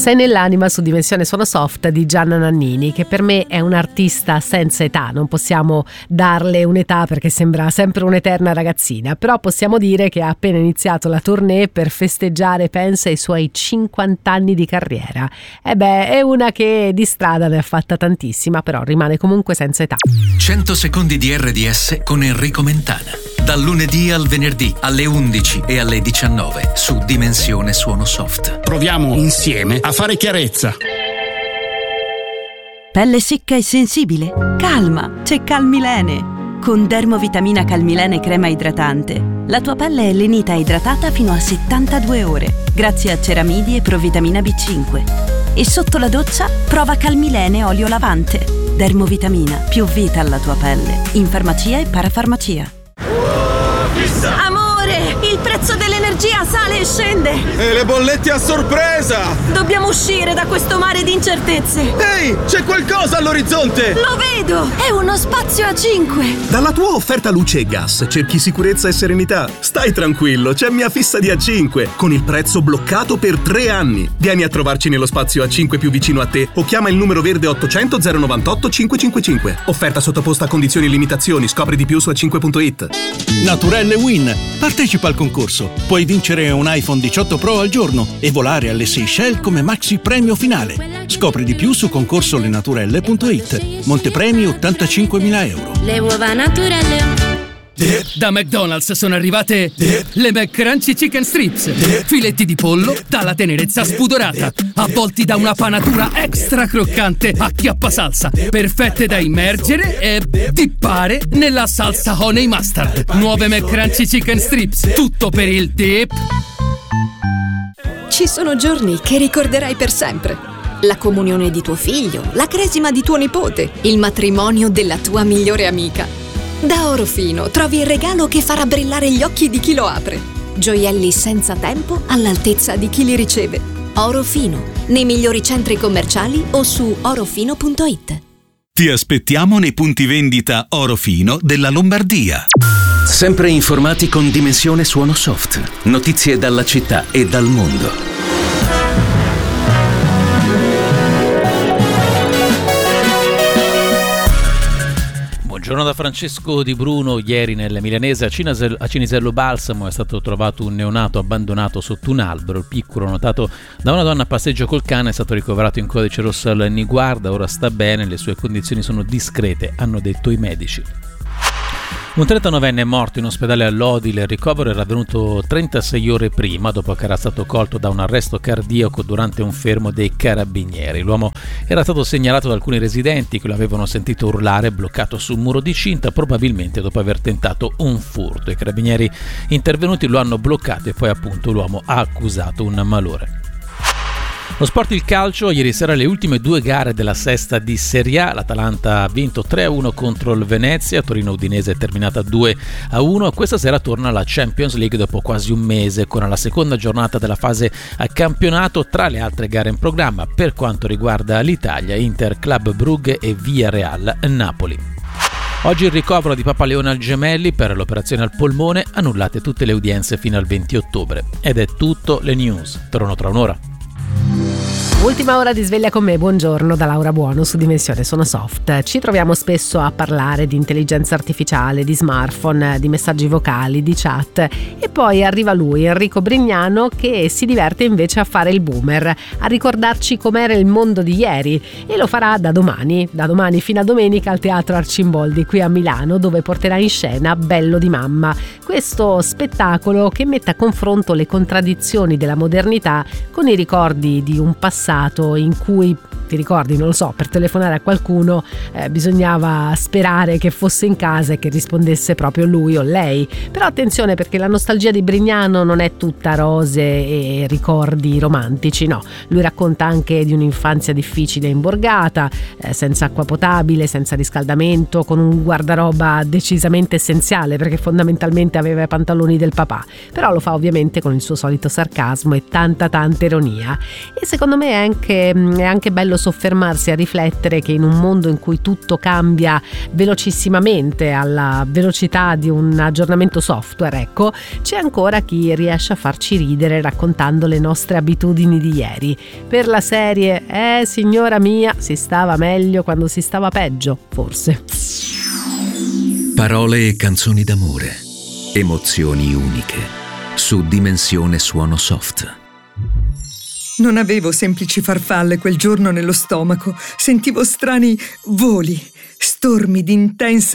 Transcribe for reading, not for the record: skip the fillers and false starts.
Sei nell'anima su Dimensione Suono Soft di Gianna Nannini, che per me è un'artista senza età. Non possiamo darle un'età perché sembra sempre un'eterna ragazzina, però possiamo dire che ha appena iniziato la tournée per festeggiare, pensa, i suoi 50 anni di carriera. È una che di strada ne ha fatta tantissima, però rimane comunque senza età. 100 secondi di RDS con Enrico Mentana. Dal lunedì al venerdì alle 11 e alle 19 su Dimensione Suono Soft. Proviamo insieme a fare chiarezza. Pelle secca e sensibile? Calma, c'è Calmilene. Con Dermovitamina Calmilene crema idratante, la tua pelle è lenita e idratata fino a 72 ore, grazie a ceramidi e provitamina B5. E sotto la doccia, prova Calmilene olio lavante. Dermovitamina, più vita alla tua pelle. In farmacia e parafarmacia. Amore, il prezzo dell'energia sale e scende. E le bollette a sorpresa! Dobbiamo uscire da questo mare di incertezze. Ehi, c'è qualcosa all'orizzonte! Lo vedo! È uno spazio a 5. Dalla tua offerta luce e gas cerchi sicurezza e serenità? Stai tranquillo, c'è Mia Fissa di A5 con il prezzo bloccato per 3 anni. Vieni a trovarci nello spazio A5 più vicino a te o chiama il numero verde 800 098 555. Offerta sottoposta a condizioni e limitazioni. Scopri di più su a5.it. Naturelle Win. Partecipa al concorso. Puoi vincere un iPhone 18 Pro al giorno e volare alle Seychelles come maxi premio finale. Scopri di più su concorsolenaturelle.it. Montepremi 85.000 euro. Le uova naturelle. Da McDonald's sono arrivate le McCrunchy Chicken Strips. Filetti di pollo dalla tenerezza spudorata, avvolti da una panatura extra croccante a chiappasalsa, perfette da immergere e dippare nella salsa honey mustard. Nuove McCrunchy Chicken Strips, tutto per il dip. Ci sono giorni che ricorderai per sempre. La comunione di tuo figlio, la cresima di tuo nipote, il matrimonio della tua migliore amica. Da Orofino trovi il regalo che farà brillare gli occhi di chi lo apre. Gioielli senza tempo all'altezza di chi li riceve. Orofino, nei migliori centri commerciali o su orofino.it. Ti aspettiamo nei punti vendita Orofino della Lombardia. Sempre informati con Dimensione Suono Soft. Notizie dalla città e dal mondo. Buongiorno da Francesco Di Bruno. Ieri nel milanese a Cinisello Balsamo è stato trovato un neonato abbandonato sotto un albero. Il piccolo, notato da una donna a passeggio col cane, è stato ricoverato in codice rosso al Niguarda. Ora sta bene, le sue condizioni sono discrete, hanno detto i medici. Un 39enne è morto in ospedale a Lodi. Il ricovero era avvenuto 36 ore prima, dopo che era stato colto da un arresto cardiaco durante un fermo dei carabinieri. L'uomo era stato segnalato da alcuni residenti che lo avevano sentito urlare bloccato su un muro di cinta, probabilmente dopo aver tentato un furto. I carabinieri intervenuti lo hanno bloccato e poi appunto l'uomo ha accusato un malore. Lo sport, il calcio. Ieri sera le ultime 2 gare della sesta di Serie A. L'Atalanta ha vinto 3-1 contro il Venezia, Torino-Udinese è terminata 2-1. Questa sera torna alla Champions League dopo quasi un mese, con la seconda giornata della fase a campionato. Tra le altre gare in programma, per quanto riguarda l'Italia, Inter Club Brugge e Villarreal Napoli. Oggi il ricovero di Papa Leone al Gemelli per l'operazione al polmone, annullate tutte le udienze fino al 20 ottobre. Ed è tutto, le news. Torno tra un'ora. Ultima ora di Sveglia con me, buongiorno da Laura Buono su Dimensione Suono Soft. Ci troviamo spesso a parlare di intelligenza artificiale, di smartphone, di messaggi vocali, di chat, e poi arriva lui, Enrico Brignano, che si diverte invece a fare il boomer, a ricordarci com'era il mondo di ieri, e lo farà da domani fino a domenica al Teatro Arcimboldi qui a Milano, dove porterà in scena Bello di mamma, questo spettacolo che mette a confronto le contraddizioni della modernità con i ricordi di un passato in cui, ti ricordi, non lo so, per telefonare a qualcuno bisognava sperare che fosse in casa e che rispondesse proprio lui o lei. Però attenzione, perché la nostalgia di Brignano non è tutta rose e ricordi romantici, no. Lui racconta anche di un'infanzia difficile in borgata, senza acqua potabile, senza riscaldamento, con un guardaroba decisamente essenziale, perché fondamentalmente aveva i pantaloni del papà, però lo fa ovviamente con il suo solito sarcasmo e tanta ironia. E secondo me è anche bello soffermarsi a riflettere che in un mondo in cui tutto cambia velocissimamente alla velocità di un aggiornamento software, ecco, c'è ancora chi riesce a farci ridere raccontando le nostre abitudini di ieri. Per la serie, signora mia, si stava meglio quando si stava peggio, forse. Parole e canzoni d'amore, emozioni uniche, su Dimensione Suono Soft. Non avevo semplici farfalle quel giorno nello stomaco, sentivo strani voli, stormi di intense